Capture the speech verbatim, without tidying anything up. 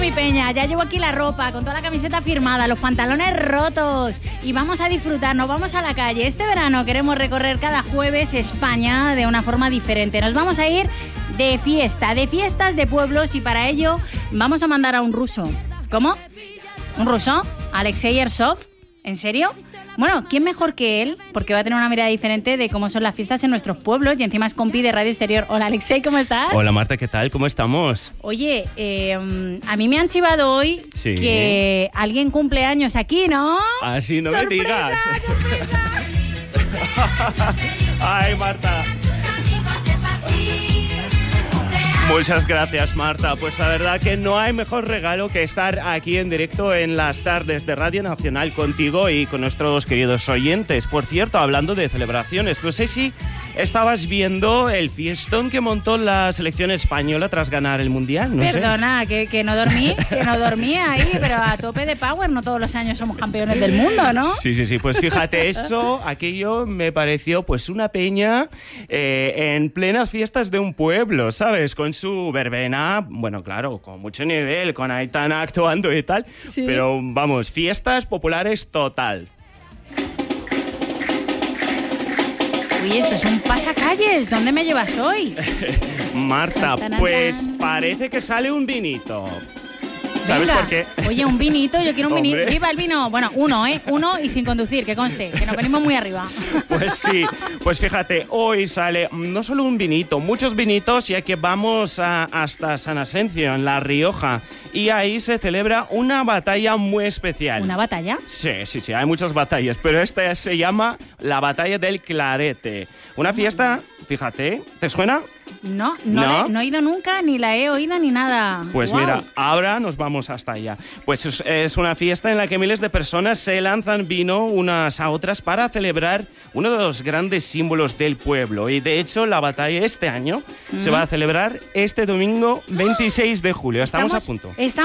mi peña, ya llevo aquí la ropa, con toda la camiseta firmada, los pantalones rotos y vamos a disfrutar, nos vamos a la calle. Este verano queremos recorrer cada jueves España de una forma diferente. Nos vamos a ir de fiesta, de fiestas de pueblos y para ello vamos a mandar a un ruso. ¿Cómo? ¿Un ruso? ¿Alexei Ersov? ¿En serio? Bueno, ¿quién mejor que él? Porque va a tener una mirada diferente de cómo son las fiestas en nuestros pueblos y encima es compi de Radio Exterior. Hola, Alexei, ¿cómo estás? Hola, Marta, ¿qué tal? ¿Cómo estamos? Oye, eh, a mí me han chivado hoy sí. que alguien cumple años aquí, ¿no? Así no ¡Sorpresa, me digas. ¡Sorpresa! Ay, Marta. Muchas gracias, Marta. Pues la verdad que no hay mejor regalo que estar aquí en directo en las tardes de Radio Nacional contigo y con nuestros queridos oyentes. Por cierto, hablando de celebraciones, no sé si estabas viendo el fiestón que montó la selección española tras ganar el Mundial. No Perdona, sé. que, que no dormí, que no dormía ahí, pero a tope de power, no todos los años somos campeones del mundo, ¿no? Sí, sí, sí, pues fíjate, eso, aquello me pareció pues una peña eh, en plenas fiestas de un pueblo, ¿sabes? Con su verbena, bueno, claro, con mucho nivel, con Aitana actuando y tal, sí. Pero vamos, fiestas populares total. Uy, esto es un pasacalles, ¿dónde me llevas hoy? Marta, pues parece que sale un vinito. ¿Sabes Venga. por qué? Oye, un vinito, yo quiero un vinito. Hombre. ¡Viva el vino! Bueno, uno, ¿eh? Uno y sin conducir, que conste, que nos venimos muy arriba. Pues sí, pues fíjate, hoy sale no solo un vinito, muchos vinitos, ya que vamos a, hasta San Asencio, en La Rioja, y ahí se celebra una batalla muy especial. ¿Una batalla? Sí, sí, sí, hay muchas batallas, pero esta se llama la Batalla del Clarete. Una fiesta, fíjate, ¿te suena? No, no, ¿No? La, no he ido nunca, ni la he oído, ni nada. Pues wow. Mira, ahora nos vamos hasta allá. Pues es, es una fiesta en la que miles de personas se lanzan vino unas a otras para celebrar uno de los grandes símbolos del pueblo. Y de hecho, la batalla este año mm. se va a celebrar este domingo veintiséis de julio. Estamos, estamos a punto. Estamos